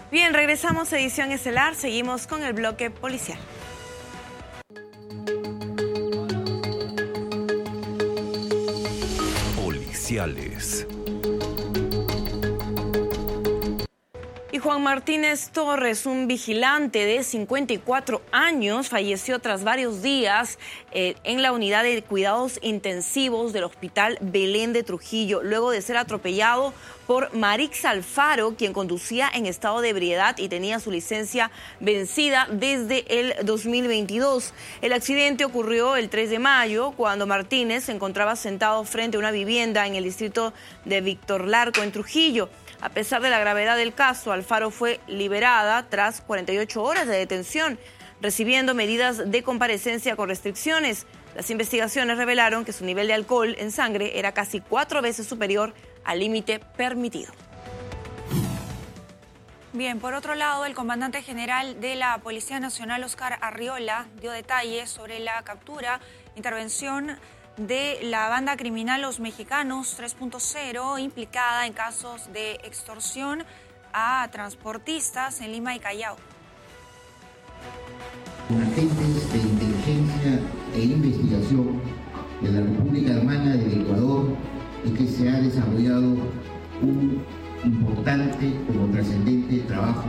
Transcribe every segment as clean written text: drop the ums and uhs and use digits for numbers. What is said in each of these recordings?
Bien, regresamos a Edición Estelar, seguimos con el bloque policial. Policiales. Y Juan Martínez Torres, un vigilante de 54 años, falleció tras varios días en la unidad de cuidados intensivos del Hospital Belén de Trujillo, luego de ser atropellado por Marix Alfaro, quien conducía en estado de ebriedad y tenía su licencia vencida desde el 2022. El accidente ocurrió el 3 de mayo, cuando Martínez se encontraba sentado frente a una vivienda en el distrito de Víctor Larco, en Trujillo. A pesar de la gravedad del caso, Alfaro fue liberada tras 48 horas de detención, recibiendo medidas de comparecencia con restricciones. Las investigaciones revelaron que su nivel de alcohol en sangre era casi 4 veces superior al límite permitido. Bien, por otro lado, el comandante general de la Policía Nacional, Oscar Arriola, dio detalles sobre la captura, intervención de la banda criminal Los Mexicanos 3.0, implicada en casos de extorsión a transportistas en Lima y Callao. Agentes de inteligencia e investigación de la República Hermana del Ecuador y que se ha desarrollado un importante como trascendente trabajo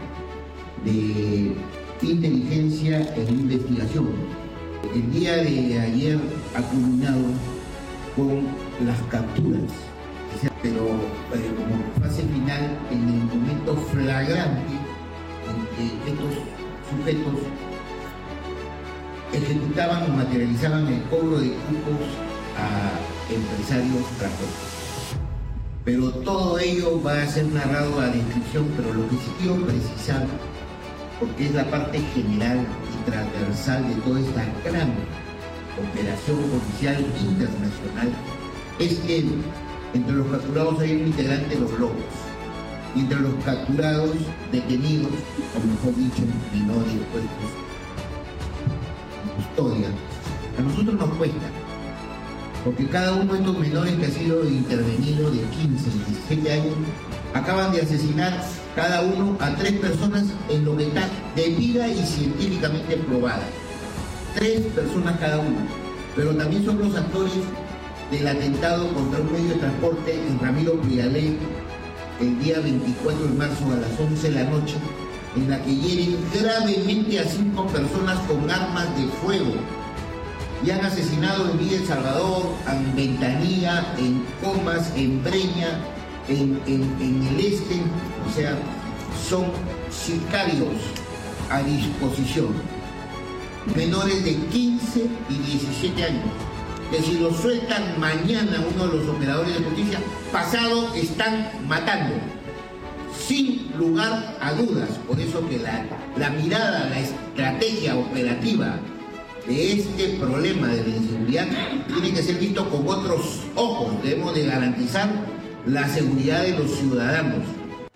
de inteligencia e investigación. El día de ayer ha culminado con las capturas, pero como fase final, en el momento flagrante en que estos sujetos ejecutaban o materializaban el cobro de cupos a empresarios transportistas. Pero todo ello va a ser narrado a descripción, pero lo que sí quiero precisar, porque es la parte general y transversal de toda esta gran operación policial internacional, es que entre los capturados hay un integrante de los lobos, y entre los capturados, detenidos, o mejor dicho, menores puestos en custodia, a nosotros nos cuesta, porque cada uno de estos menores que ha sido intervenido de 15, 17 años, acaban de asesinar cada uno a 3 personas en lo que está debida y científicamente probada. 3 personas cada uno. Pero también son los actores del atentado contra un medio de transporte en Ramiro Prialé el día 24 de marzo a las 11 de la noche, en la que hieren gravemente a 5 personas con armas de fuego. Y han asesinado en Villa El Salvador, en Ventanilla, en Comas, en Breña, en el este, o sea, son sicarios a disposición. Menores de 15 y 17 años, que si los sueltan mañana uno de los operadores de justicia, pasado están matando, sin lugar a dudas. Por eso que la mirada, la estrategia operativa de este problema de la inseguridad tiene que ser visto con otros ojos. Debemos de garantizar la seguridad de los ciudadanos.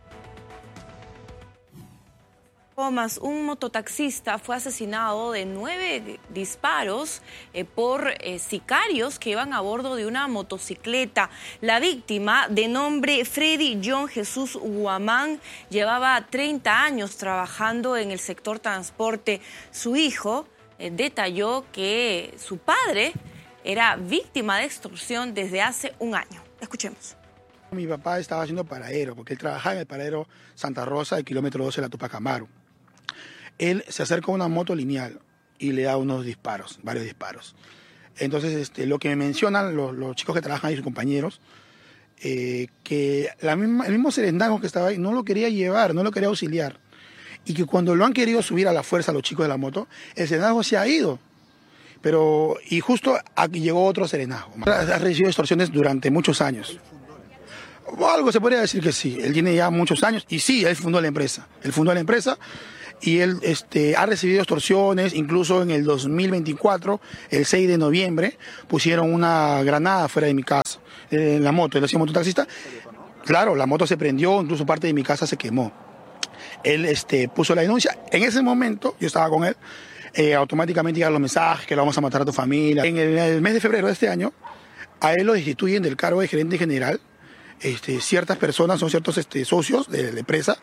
Comas, un mototaxista fue asesinado de 9 disparos por sicarios que iban a bordo de una motocicleta. La víctima, de nombre Freddy John Jesús Guamán, llevaba 30 años trabajando en el sector transporte. Su hijo detalló que su padre era víctima de extorsión desde hace un año. Escuchemos. Mi papá estaba haciendo paradero, porque él trabajaba en el paradero Santa Rosa, del kilómetro 12 de la Tupac Amaru. Él se acerca a una moto lineal y le da unos disparos, varios disparos. Entonces, lo que me mencionan los chicos que trabajan ahí, sus compañeros, que el mismo serenazgo que estaba ahí no lo quería llevar, no lo quería auxiliar. Y que cuando lo han querido subir a la fuerza los chicos de la moto, el serenazgo se ha ido. Y justo aquí llegó otro serenazgo. Ha recibido extorsiones durante muchos años. O algo se podría decir que sí. Él tiene ya muchos años y sí, él fundó la empresa. Él fundó la empresa y él ha recibido extorsiones. Incluso en el 2024, el 6 de noviembre, pusieron una granada fuera de mi casa, en la moto. Él hacía mototaxista. Claro, la moto se prendió, incluso parte de mi casa se quemó. Él puso la denuncia. En ese momento, yo estaba con él, automáticamente llegaron los mensajes que lo vamos a matar a tu familia. En el mes de febrero de este año, a él lo destituyen del cargo de gerente general. Ciertas personas, son ciertos socios de la empresa,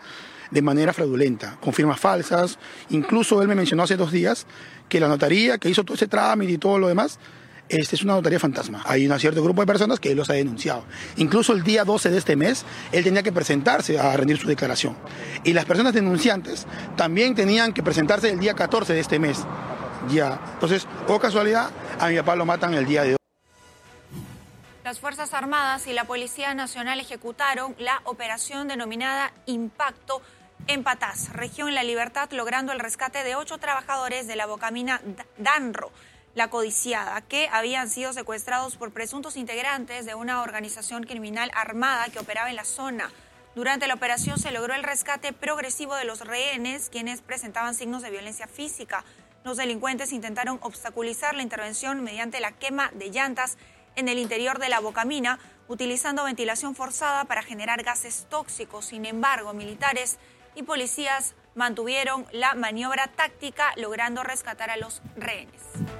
de manera fraudulenta, con firmas falsas. Incluso él me mencionó hace 2 días que la notaría que hizo todo ese trámite y todo lo demás, es una notaría fantasma. Hay un cierto grupo de personas que él los ha denunciado. Incluso el día 12 de este mes, él tenía que presentarse a rendir su declaración. Y las personas denunciantes también tenían que presentarse el día 14 de este mes. Ya. Entonces, oh casualidad, a mi papá lo matan el día de hoy. Las Fuerzas Armadas y la Policía Nacional ejecutaron la operación denominada Impacto en Patás, región La Libertad, logrando el rescate de 8 trabajadores de la bocamina Danro, la codiciada, que habían sido secuestrados por presuntos integrantes de una organización criminal armada que operaba en la zona. Durante la operación se logró el rescate progresivo de los rehenes, quienes presentaban signos de violencia física. Los delincuentes intentaron obstaculizar la intervención mediante la quema de llantas en el interior de la bocamina, utilizando ventilación forzada para generar gases tóxicos. Sin embargo, militares y policías mantuvieron la maniobra táctica, logrando rescatar a los rehenes.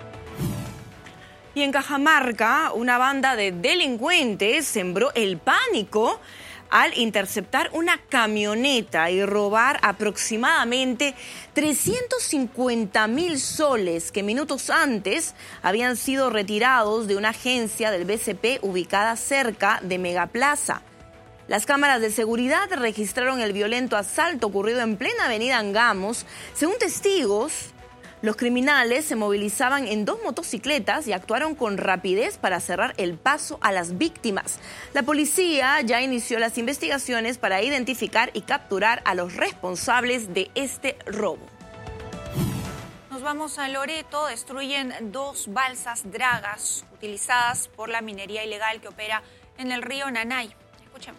Y en Cajamarca, una banda de delincuentes sembró el pánico al interceptar una camioneta y robar aproximadamente 350.000 soles que minutos antes habían sido retirados de una agencia del BCP ubicada cerca de Megaplaza. Las cámaras de seguridad registraron el violento asalto ocurrido en plena avenida Angamos. Según testigos, los criminales se movilizaban en 2 motocicletas y actuaron con rapidez para cerrar el paso a las víctimas. La policía ya inició las investigaciones para identificar y capturar a los responsables de este robo. Nos vamos a Loreto. Destruyen 2 balsas dragas utilizadas por la minería ilegal que opera en el río Nanay. Escuchemos.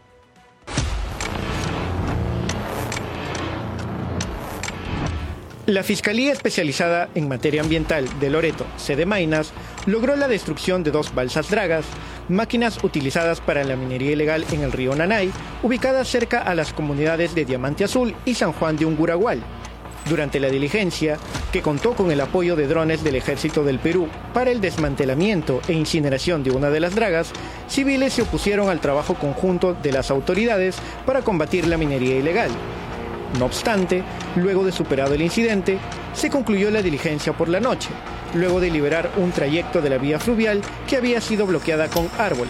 La Fiscalía Especializada en Materia Ambiental de Loreto, sede Maynas, logró la destrucción de 2 balsas dragas, máquinas utilizadas para la minería ilegal en el río Nanay, ubicadas cerca a las comunidades de Diamante Azul y San Juan de Ungurahual. Durante la diligencia, que contó con el apoyo de drones del Ejército del Perú para el desmantelamiento e incineración de una de las dragas, civiles se opusieron al trabajo conjunto de las autoridades para combatir la minería ilegal. No obstante, luego de superado el incidente, se concluyó la diligencia por la noche, luego de liberar un trayecto de la vía fluvial que había sido bloqueada con árboles.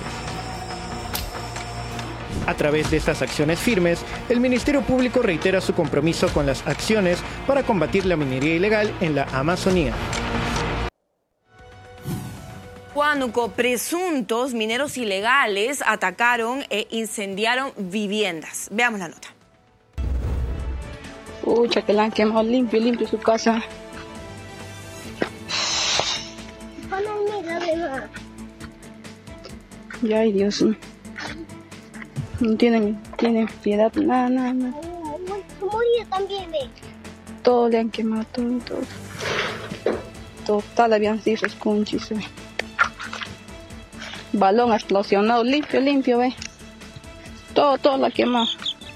A través de estas acciones firmes, el Ministerio Público reitera su compromiso con las acciones para combatir la minería ilegal en la Amazonía. Huánuco, presuntos mineros ilegales atacaron e incendiaron viviendas. Veamos la nota. Pucha, que la han quemado limpio su casa. Ya, ay Dios. No tienen piedad, nada. Todo le han quemado, todo. Total, habían sido sus conchis. Balón explosionado, limpio, ve. Todo lo ha quemado.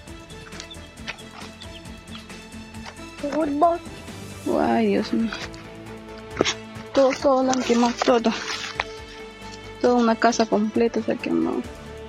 Ay, Dios mío. Todo lo han quemado, todo. Toda una casa completa se ha quemado.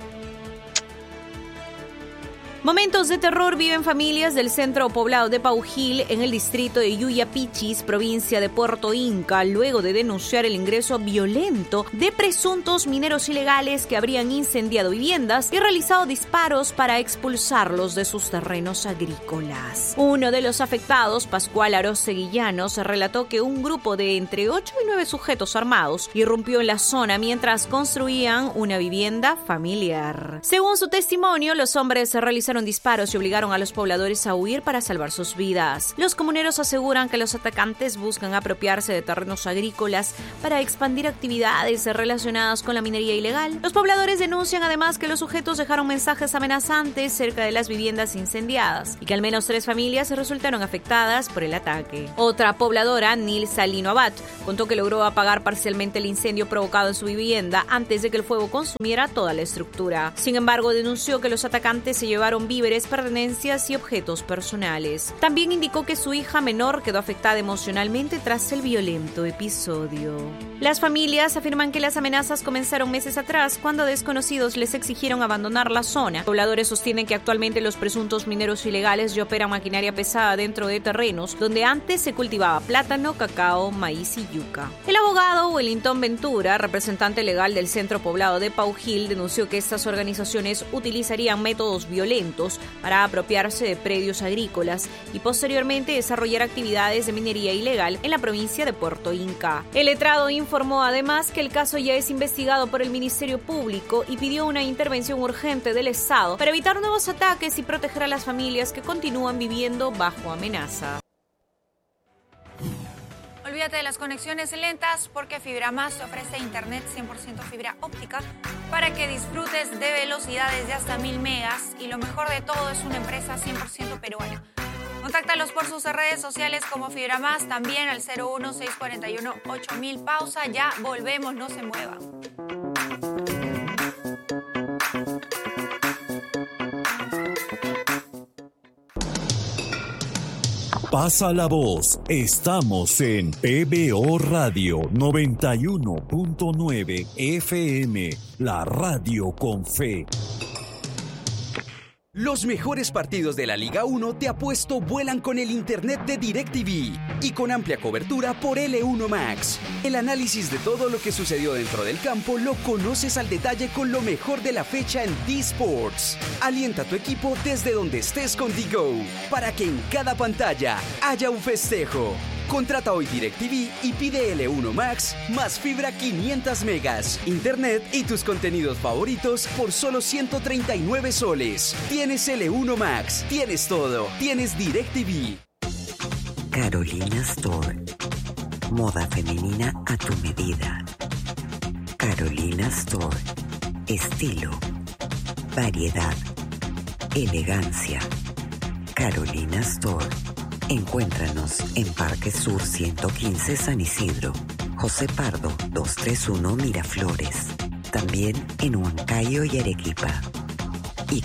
Momentos de terror viven familias del centro poblado de Paujil en el distrito de Yuyapichis, provincia de Puerto Inca, luego de denunciar el ingreso violento de presuntos mineros ilegales que habrían incendiado viviendas y realizado disparos para expulsarlos de sus terrenos agrícolas. Uno de los afectados, Pascual Aroseguillanos, relató que un grupo de entre 8 y 9 sujetos armados irrumpió en la zona mientras construían una vivienda familiar. Según su testimonio, los hombres realizaron disparos y obligaron a los pobladores a huir para salvar sus vidas. Los comuneros aseguran que los atacantes buscan apropiarse de terrenos agrícolas para expandir actividades relacionadas con la minería ilegal. Los pobladores denuncian además que los sujetos dejaron mensajes amenazantes cerca de las viviendas incendiadas y que al menos 3 familias resultaron afectadas por el ataque. Otra pobladora, Nil Salino Abad, contó que logró apagar parcialmente el incendio provocado en su vivienda antes de que el fuego consumiera toda la estructura. Sin embargo, denunció que los atacantes se llevaron con víveres, pertenencias y objetos personales. También indicó que su hija menor quedó afectada emocionalmente tras el violento episodio. Las familias afirman que las amenazas comenzaron meses atrás cuando desconocidos les exigieron abandonar la zona. Pobladores sostienen que actualmente los presuntos mineros ilegales ya operan maquinaria pesada dentro de terrenos donde antes se cultivaba plátano, cacao, maíz y yuca. El abogado Wellington Ventura, representante legal del Centro Poblado de Paujil, denunció que estas organizaciones utilizarían métodos violentos para apropiarse de predios agrícolas y posteriormente desarrollar actividades de minería ilegal en la provincia de Puerto Inca. El letrado informó además que el caso ya es investigado por el Ministerio Público y pidió una intervención urgente del Estado para evitar nuevos ataques y proteger a las familias que continúan viviendo bajo amenaza. Olvídate de las conexiones lentas porque FibraMás te ofrece internet 100% fibra óptica para que disfrutes de velocidades de hasta 1000 megas y lo mejor de todo es una empresa 100% peruana. Contáctalos por sus redes sociales como FibraMás, también al 01641-8000. Pausa, ya volvemos, no se muevan. Pasa la voz, estamos en PBO Radio 91.9 FM, la radio con fe. Los mejores partidos de la Liga 1 te apuesto vuelan con el internet de DirecTV y con amplia cobertura por L1 Max. El análisis de todo lo que sucedió dentro del campo lo conoces al detalle con lo mejor de la fecha en D-Sports. Alienta a tu equipo desde donde estés con DiGo para que en cada pantalla haya un festejo. Contrata hoy DirecTV y pide L1 Max más fibra 500 megas, internet y tus contenidos favoritos por solo 139 soles. Tienes L1 Max, tienes todo, tienes DirecTV. Carolina Store. Moda femenina a tu medida. Carolina Store. Estilo, variedad, elegancia. Carolina Store. Encuéntranos en Parque Sur 115 San Isidro, José Pardo 231 Miraflores, también en Huancayo y Arequipa, y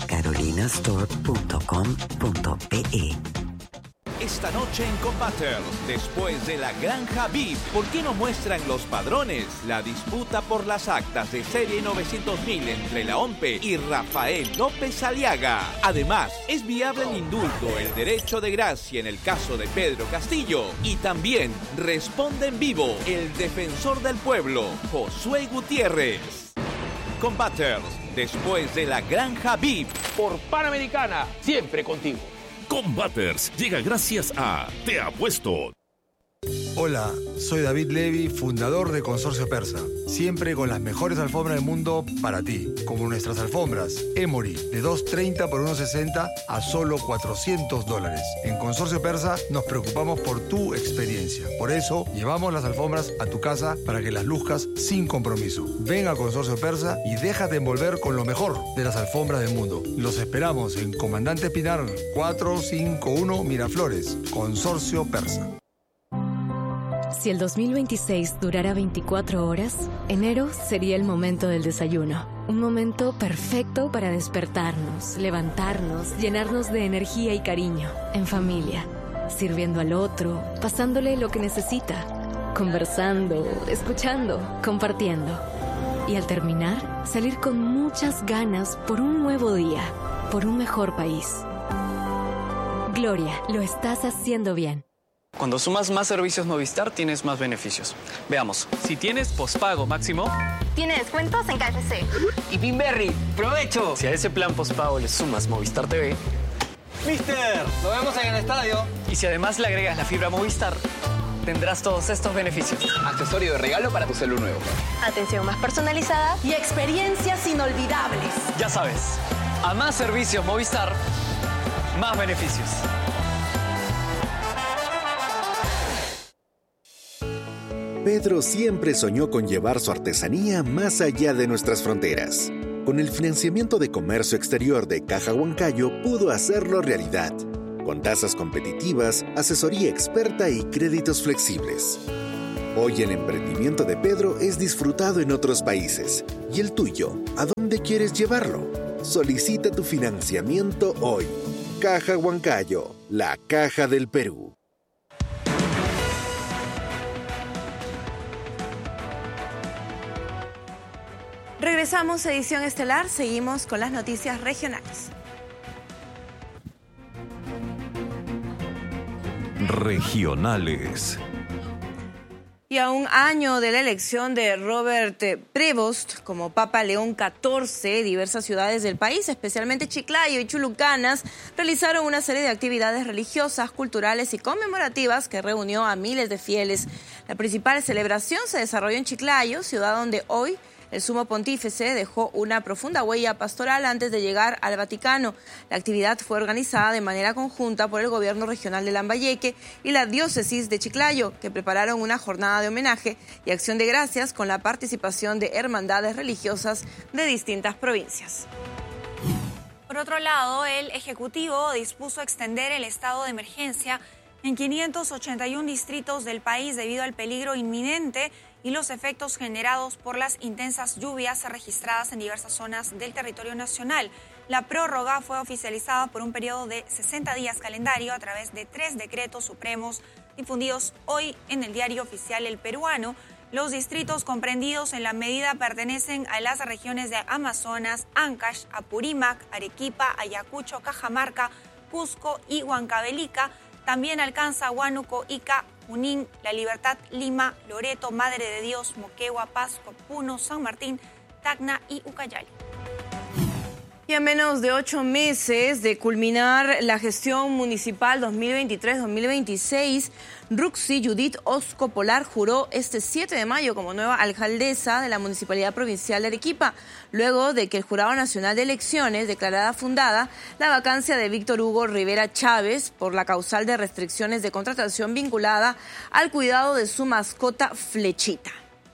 carolinastore.com.pe. Esta noche en Combaters, después de la Granja VIP, ¿por qué no muestran los padrones? La disputa por las actas de serie 900.000 entre la OMPE y Rafael López Aliaga. Además, es viable el indulto, el derecho de gracia en el caso de Pedro Castillo. Y también responde en vivo el defensor del pueblo, Josué Gutiérrez. Combaters, después de la Granja VIP. Por Panamericana, siempre contigo. Combaters llega gracias a Te Apuesto. Hola, soy David Levy, fundador de Consorcio Persa. Siempre con las mejores alfombras del mundo para ti, como nuestras alfombras Emory, de $230 por $160 a solo $400. En Consorcio Persa nos preocupamos por tu experiencia. Por eso, llevamos las alfombras a tu casa para que las luzcas sin compromiso. Ven a Consorcio Persa y déjate envolver con lo mejor de las alfombras del mundo. Los esperamos en Comandante Pinar 451 Miraflores. Consorcio Persa. Si el 2026 durara 24 horas, enero sería el momento del desayuno. Un momento perfecto para despertarnos, levantarnos, llenarnos de energía y cariño, en familia, sirviendo al otro, pasándole lo que necesita, conversando, escuchando, compartiendo. Y al terminar, salir con muchas ganas por un nuevo día, por un mejor país. Gloria, lo estás haciendo bien. Cuando sumas más servicios Movistar, tienes más beneficios. Veamos. Si tienes pospago máximo, tiene descuentos en KFC. Y Pinberry, ¡provecho! Si a ese plan pospago le sumas Movistar TV, ¡Mister! ¡Nos vemos en el estadio! Y si además le agregas la fibra Movistar, tendrás todos estos beneficios. Accesorio de regalo para tu celu nuevo. Atención más personalizada y experiencias inolvidables. Ya sabes, a más servicios Movistar, más beneficios. Pedro siempre soñó con llevar su artesanía más allá de nuestras fronteras. Con el financiamiento de comercio exterior de Caja Huancayo pudo hacerlo realidad, con tasas competitivas, asesoría experta y créditos flexibles. Hoy el emprendimiento de Pedro es disfrutado en otros países. ¿Y el tuyo? ¿A dónde quieres llevarlo? Solicita tu financiamiento hoy. Caja Huancayo, la caja del Perú. Regresamos a Edición Estelar, seguimos con las noticias regionales. Regionales. Y a un año de la elección de Robert Prevost como Papa León XIV, diversas ciudades del país, especialmente Chiclayo y Chulucanas, realizaron una serie de actividades religiosas, culturales y conmemorativas que reunió a miles de fieles. La principal celebración se desarrolló en Chiclayo, ciudad donde hoy el sumo pontífice dejó una profunda huella pastoral antes de llegar al Vaticano. La actividad fue organizada de manera conjunta por el gobierno regional de Lambayeque y la diócesis de Chiclayo, que prepararon una jornada de homenaje y acción de gracias con la participación de hermandades religiosas de distintas provincias. Por otro lado, el Ejecutivo dispuso extender el estado de emergencia en 581 distritos del país debido al peligro inminente y los efectos generados por las intensas lluvias registradas en diversas zonas del territorio nacional. La prórroga fue oficializada por un periodo de 60 días calendario a través de 3 decretos supremos difundidos hoy en el Diario Oficial El Peruano. Los distritos comprendidos en la medida pertenecen a las regiones de Amazonas, Ancash, Apurímac, Arequipa, Ayacucho, Cajamarca, Cusco y Huancavelica. También alcanza Huánuco, Ica, Junín, La Libertad, Lima, Loreto, Madre de Dios, Moquegua, Pasco, Puno, San Martín, Tacna y Ucayali. Y a menos de 8 meses de culminar la gestión municipal 2023-2026, Ruxy Judith Osco Polar juró este 7 de mayo como nueva alcaldesa de la Municipalidad Provincial de Arequipa, luego de que el Jurado Nacional de Elecciones declarara fundada la vacancia de Víctor Hugo Rivera Chávez por la causal de restricciones de contratación vinculada al cuidado de su mascota Flechita.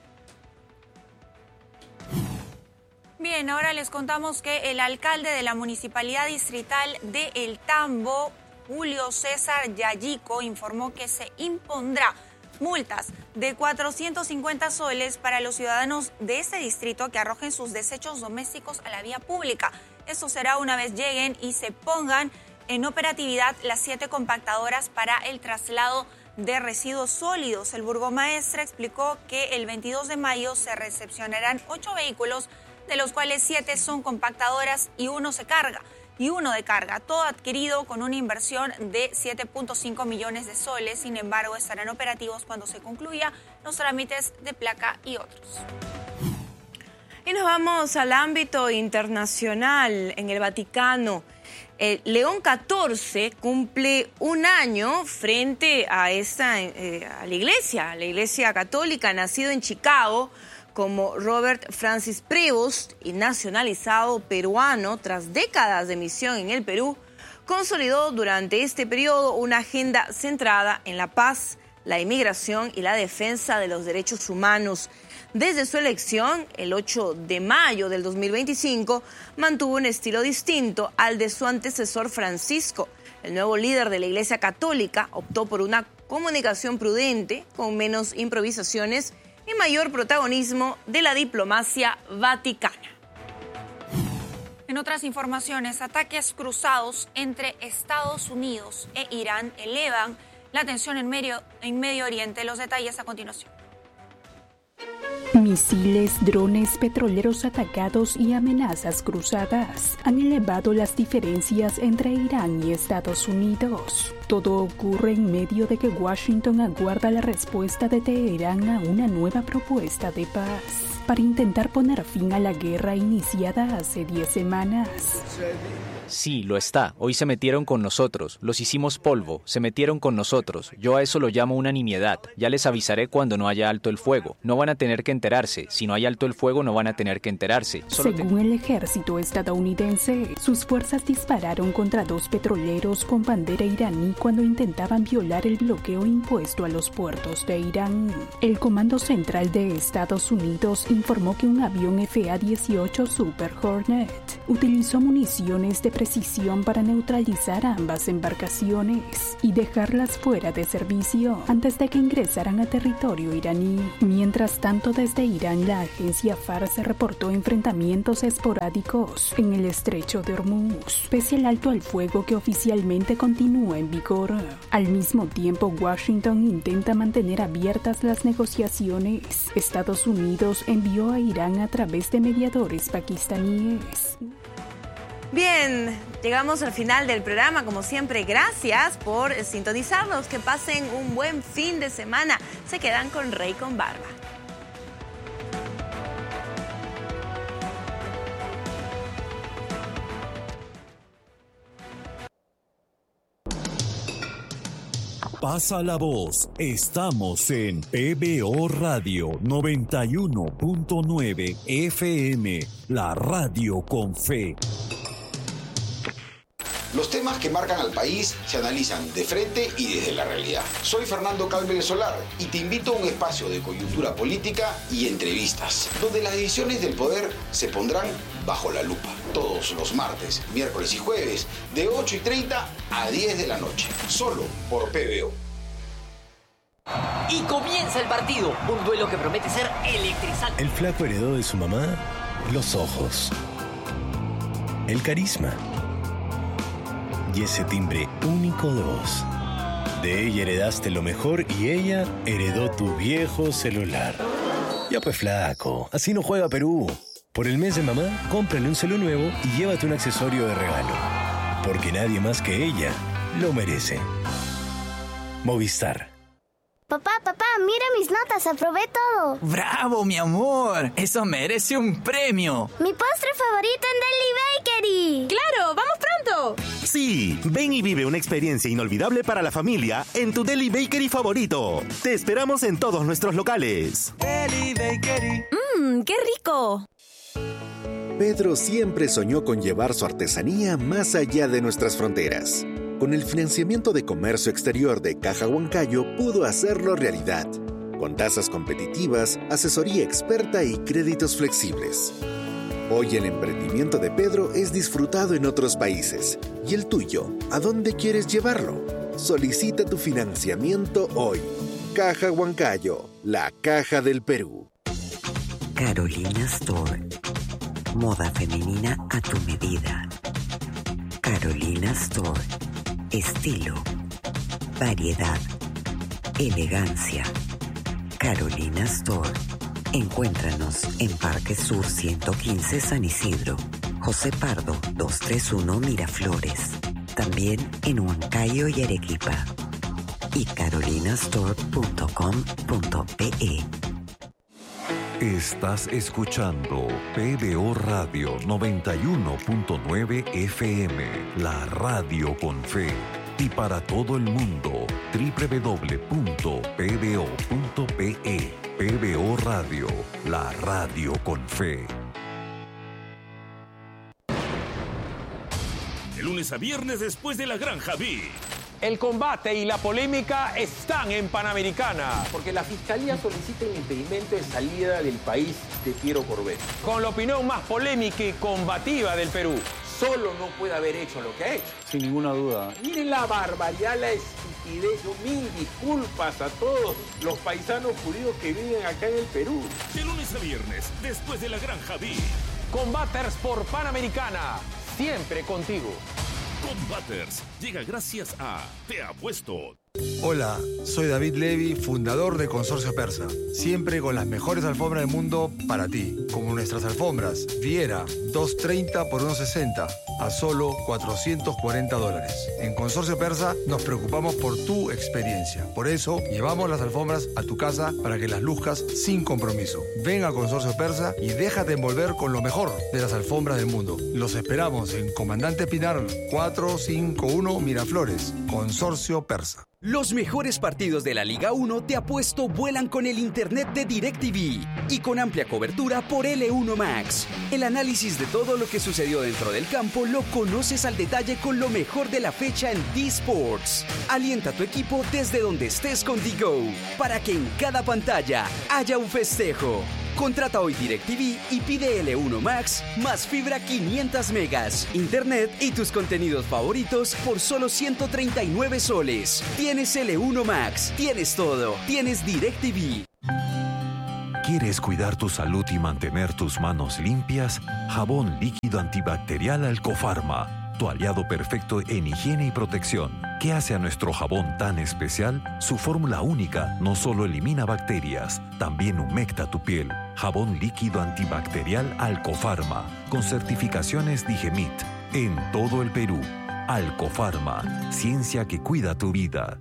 Bien, ahora les contamos que el alcalde de la Municipalidad Distrital de El Tambo, Julio César Yayico, informó que se impondrá multas de 450 soles para los ciudadanos de este distrito que arrojen sus desechos domésticos a la vía pública. Esto será una vez lleguen y se pongan en operatividad las 7 compactadoras para el traslado de residuos sólidos. El burgomaestre explicó que el 22 de mayo se recepcionarán 8 vehículos, de los cuales 7 son compactadoras y 1 de carga, todo adquirido con una inversión de 7.5 millones de soles. Sin embargo, estarán operativos cuando se concluya los trámites de placa y otros. Y nos vamos al ámbito internacional. En el Vaticano, León XIV cumple un año frente a la Iglesia Católica, nacido en Chicago como Robert Francis Prevost y nacionalizado peruano tras décadas de misión en el Perú, consolidó durante este periodo una agenda centrada en la paz, la inmigración y la defensa de los derechos humanos. Desde su elección, el 8 de mayo del 2025, mantuvo un estilo distinto al de su antecesor Francisco. El nuevo líder de la Iglesia Católica optó por una comunicación prudente, con menos improvisaciones y mayor protagonismo de la diplomacia vaticana. En otras informaciones, ataques cruzados entre Estados Unidos e Irán elevan la tensión en Medio Oriente. Los detalles a continuación. Misiles, drones, petroleros atacados y amenazas cruzadas han elevado las diferencias entre Irán y Estados Unidos. Todo ocurre en medio de que Washington aguarda la respuesta de Teherán a una nueva propuesta de paz para intentar poner fin a la guerra iniciada hace 10 semanas. Sí, lo está. Hoy se metieron con nosotros. Los hicimos polvo. Se metieron con nosotros. Yo a eso lo llamo una nimiedad. Ya les avisaré cuando no haya alto el fuego. No van a tener que enterarse. Si no hay alto el fuego, no van a tener que enterarse. Según el ejército estadounidense, sus fuerzas dispararon contra 2 petroleros con bandera iraní cuando intentaban violar el bloqueo impuesto a los puertos de Irán. El Comando Central de Estados Unidos informó que un avión FA-18 Super Hornet utilizó municiones de precisión para neutralizar ambas embarcaciones y dejarlas fuera de servicio antes de que ingresaran a territorio iraní. Mientras tanto, desde Irán, la agencia Fars reportó enfrentamientos esporádicos en el estrecho de Hormuz, pese al alto al fuego que oficialmente continúa en vigor. Al mismo tiempo, Washington intenta mantener abiertas las negociaciones. Estados Unidos envió a Irán a través de mediadores pakistaníes. Bien, llegamos al final del programa. Como siempre, gracias por sintonizarnos. Que pasen un buen fin de semana. Se quedan con Rey con Barba. Pasa la voz. Estamos en PBO Radio 91.9 FM, la radio con fe. Los temas que marcan al país se analizan de frente y desde la realidad. Soy Fernando Calvez Solar y te invito a un espacio de coyuntura política y entrevistas, donde las decisiones del poder se pondrán bajo la lupa. Todos los martes, miércoles y jueves, de 8:30 a 10 de la noche, solo por PBO. Y comienza el partido, un duelo que promete ser electrizante. El flaco heredó de su mamá los ojos, el carisma y ese timbre único de voz. De ella heredaste lo mejor y ella heredó tu viejo celular. Ya pues flaco, así no juega Perú. Por el mes de mamá, cómprale un celu nuevo y llévate un accesorio de regalo. Porque nadie más que ella lo merece. Movistar. Papá, mira mis notas, aprobé todo. ¡Bravo, mi amor! Eso merece un premio. Mi postre favorito en Deli Bakery. ¡Claro! ¡Vamos pronto! Sí, ven y vive una experiencia inolvidable para la familia en tu Deli Bakery favorito. Te esperamos en todos nuestros locales. Deli Bakery. ¡Qué rico! Pedro siempre soñó con llevar su artesanía más allá de nuestras fronteras. Con el financiamiento de comercio exterior de Caja Huancayo pudo hacerlo realidad, con tasas competitivas, asesoría experta y créditos flexibles. Hoy el emprendimiento de Pedro es disfrutado en otros países. ¿Y el tuyo? ¿A dónde quieres llevarlo? Solicita tu financiamiento hoy. Caja Huancayo, la caja del Perú. Carolina Store. Moda femenina a tu medida. Carolina Store. Estilo, variedad, elegancia. Carolina Store. Encuéntranos en Parque Sur 115 San Isidro, José Pardo 231 Miraflores. También en Huancayo y Arequipa. Y carolinastore.com.pe. Estás escuchando PBO Radio 91.9 FM, la radio con fe. Y para todo el mundo, www.pbo.pe. PBO Radio, la radio con fe. De lunes a viernes después de la Granja B. El combate y la polémica están en Panamericana. Porque la Fiscalía solicita el impedimento de salida del país de Piero Corbet. Con la opinión más polémica y combativa del Perú. Solo no puede haber hecho lo que ha hecho. Sin ninguna duda. Miren la barbaridad, la estupidez. Yo mil disculpas a todos los paisanos judíos que viven acá en el Perú. De lunes a viernes después de la Granja B. Combaters por Panamericana. Siempre contigo. Combaters llega gracias a Te Apuesto. Hola, soy David Levy, fundador de Consorcio Persa. Siempre con las mejores alfombras del mundo para ti. Como nuestras alfombras. Viera, 230 por 160 a solo $440. En Consorcio Persa nos preocupamos por tu experiencia. Por eso, llevamos las alfombras a tu casa para que las luzcas sin compromiso. Ven a Consorcio Persa y déjate envolver con lo mejor de las alfombras del mundo. Los esperamos en Comandante Pinar 451 Miraflores. Consorcio Persa. Los mejores partidos de la Liga 1 te apuesto vuelan con el internet de DirecTV y con amplia cobertura por L1 Max. El análisis de todo lo que sucedió dentro del campo lo conoces al detalle con lo mejor de la fecha en D-Sports. Alienta a tu equipo desde donde estés con DGO para que en cada pantalla haya un festejo. Contrata hoy DirecTV y pide L1 Max más fibra 500 megas, internet y tus contenidos favoritos por solo 139 soles. Tienes L1 Max, tienes todo, tienes DirecTV. ¿Quieres cuidar tu salud y mantener tus manos limpias? Jabón líquido antibacterial Alcofarma, tu aliado perfecto en higiene y protección. ¿Qué hace a nuestro jabón tan especial? Su fórmula única no solo elimina bacterias, también humecta tu piel. Jabón líquido antibacterial Alcofarma, con certificaciones Digemit, en todo el Perú. Alcofarma, ciencia que cuida tu vida.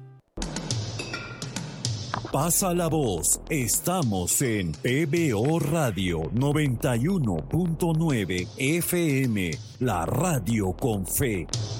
Pasa la voz, estamos en PBO Radio 91.9 FM, la radio con fe.